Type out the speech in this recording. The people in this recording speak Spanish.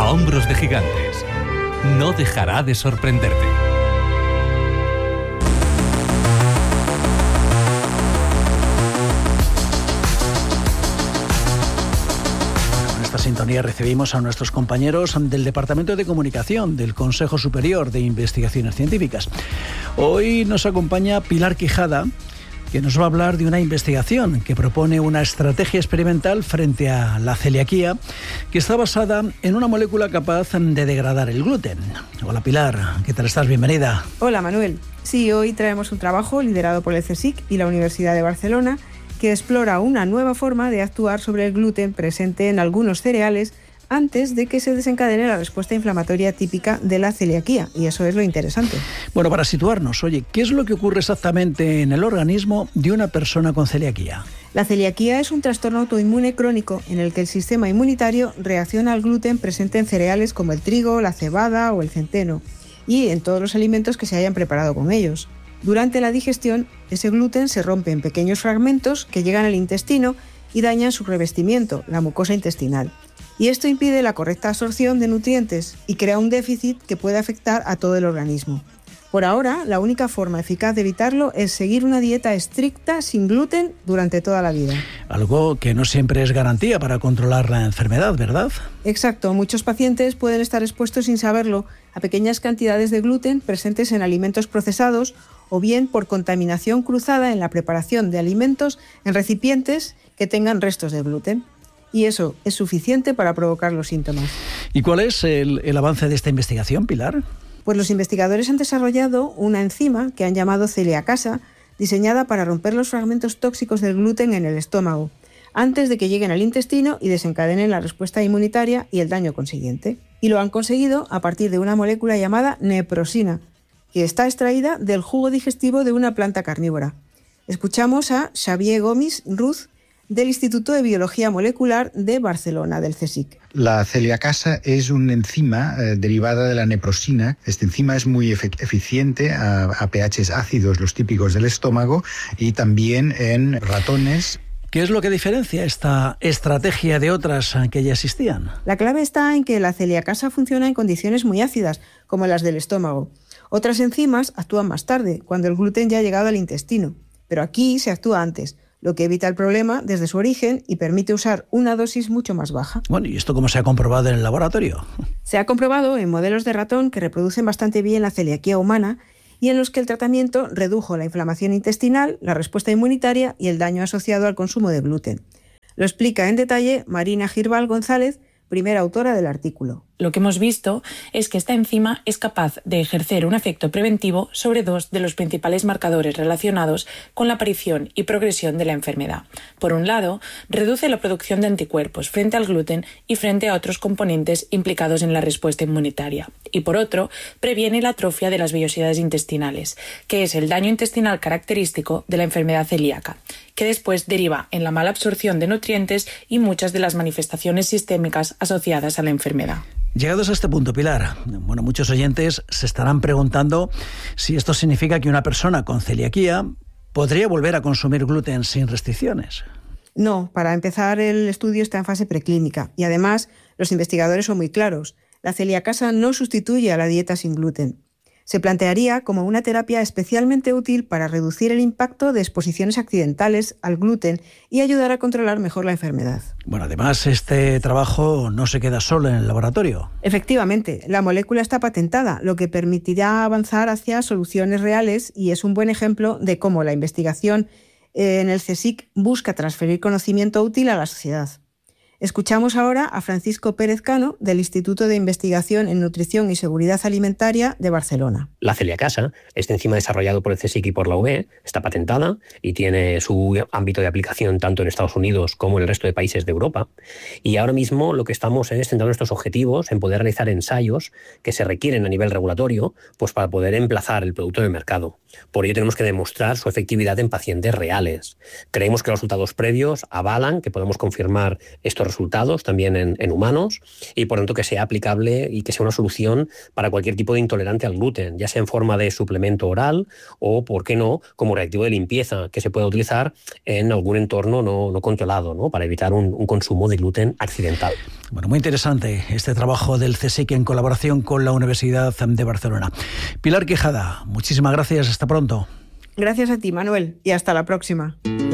hombros de gigantes. No dejará de sorprenderte. En esta sintonía recibimos a nuestros compañeros del Departamento de Comunicación del Consejo Superior de Investigaciones Científicas. Hoy nos acompaña Pilar Quijada, que nos va a hablar de una investigación que propone una estrategia experimental frente a la celiaquía, que está basada en una molécula capaz de degradar el gluten. Hola Pilar, ¿qué tal estás? Bienvenida. Hola Manuel. Sí, hoy traemos un trabajo liderado por el CSIC y la Universidad de Barcelona que explora una nueva forma de actuar sobre el gluten presente en algunos cereales antes de que se desencadene la respuesta inflamatoria típica de la celiaquía, y eso es lo interesante. Bueno, para situarnos, oye, ¿qué es lo que ocurre exactamente en el organismo de una persona con celiaquía? La celiaquía es un trastorno autoinmune crónico en el que el sistema inmunitario reacciona al gluten presente en cereales como el trigo, la cebada o el centeno, y en todos los alimentos que se hayan preparado con ellos. Durante la digestión, ese gluten se rompe en pequeños fragmentos que llegan al intestino y dañan su revestimiento, la mucosa intestinal. Y esto impide la correcta absorción de nutrientes y crea un déficit que puede afectar a todo el organismo. Por ahora, la única forma eficaz de evitarlo es seguir una dieta estricta sin gluten durante toda la vida. Algo que no siempre es garantía para controlar la enfermedad, ¿verdad? Exacto. Muchos pacientes pueden estar expuestos sin saberlo a pequeñas cantidades de gluten presentes en alimentos procesados o bien por contaminación cruzada en la preparación de alimentos en recipientes que tengan restos de gluten. Y eso es suficiente para provocar los síntomas. ¿Y cuál es el avance de esta investigación, Pilar? Pues los investigadores han desarrollado una enzima que han llamado celiacasa, diseñada para romper los fragmentos tóxicos del gluten en el estómago, antes de que lleguen al intestino y desencadenen la respuesta inmunitaria y el daño consiguiente. Y lo han conseguido a partir de una molécula llamada neprosina, que está extraída del jugo digestivo de una planta carnívora. Escuchamos a Xavier Gomis Ruz, del Instituto de Biología Molecular de Barcelona, del CSIC. La celiacasa es una enzima derivada de la neprosina. Esta enzima es muy eficiente a pHs ácidos, los típicos del estómago, y también en ratones. ¿Qué es lo que diferencia esta estrategia de otras que ya existían? La clave está en que la celiacasa funciona en condiciones muy ácidas, como las del estómago. Otras enzimas actúan más tarde, cuando el gluten ya ha llegado al intestino. Pero aquí se actúa antes, lo que evita el problema desde su origen y permite usar una dosis mucho más baja. Bueno, ¿y esto cómo se ha comprobado en el laboratorio? Se ha comprobado en modelos de ratón que reproducen bastante bien la celiaquía humana y en los que el tratamiento redujo la inflamación intestinal, la respuesta inmunitaria y el daño asociado al consumo de gluten. Lo explica en detalle Marina Girbal González, primera autora del artículo. Lo que hemos visto es que esta enzima es capaz de ejercer un efecto preventivo sobre dos de los principales marcadores relacionados con la aparición y progresión de la enfermedad. Por un lado, reduce la producción de anticuerpos frente al gluten y frente a otros componentes implicados en la respuesta inmunitaria. Y por otro, previene la atrofia de las vellosidades intestinales, que es el daño intestinal característico de la enfermedad celíaca, que después deriva en la mala absorción de nutrientes y muchas de las manifestaciones sistémicas asociadas a la enfermedad. Llegados a este punto, Pilar, bueno, muchos oyentes se estarán preguntando si esto significa que una persona con celiaquía podría volver a consumir gluten sin restricciones. No, para empezar el estudio está en fase preclínica y además los investigadores son muy claros. La celiacasa no sustituye a la dieta sin gluten. Se plantearía como una terapia especialmente útil para reducir el impacto de exposiciones accidentales al gluten y ayudar a controlar mejor la enfermedad. Bueno, además, este trabajo no se queda solo en el laboratorio. Efectivamente, la molécula está patentada, lo que permitirá avanzar hacia soluciones reales y es un buen ejemplo de cómo la investigación en el CSIC busca transferir conocimiento útil a la sociedad. Escuchamos ahora a Francisco Pérez Cano, del Instituto de Investigación en Nutrición y Seguridad Alimentaria de Barcelona. La celiacasa, este enzima desarrollado por el CSIC y por la UE, está patentada y tiene su ámbito de aplicación tanto en Estados Unidos como en el resto de países de Europa. Y ahora mismo lo que estamos es centrando nuestros objetivos en poder realizar ensayos que se requieren a nivel regulatorio, pues para poder emplazar el producto en el mercado. Por ello tenemos que demostrar su efectividad en pacientes reales. Creemos que los resultados previos avalan que podemos confirmar estos resultados también en humanos y por tanto que sea aplicable y que sea una solución para cualquier tipo de intolerante al gluten, ya sea en forma de suplemento oral o, por qué no, como reactivo de limpieza que se pueda utilizar en algún entorno no controlado, ¿no? Para evitar un consumo de gluten accidental. Bueno, muy interesante este trabajo del CSIC en colaboración con la Universidad de Barcelona. Pilar Quijada, muchísimas gracias, hasta pronto. Gracias a ti, Manuel, y hasta la próxima.